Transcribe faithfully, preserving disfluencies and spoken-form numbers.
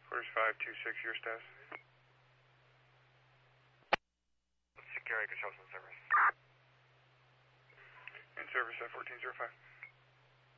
Quarters five two six, your status. Security construction service. In service at fourteen zero five.